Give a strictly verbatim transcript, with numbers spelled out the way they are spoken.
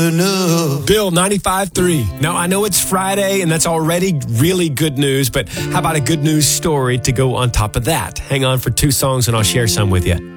enough. Bill, ninety-five three. Now, I know it's Friday, and that's already really good news, but how about a good news story to go on top of that? Hang on for two songs, and I'll share some with you.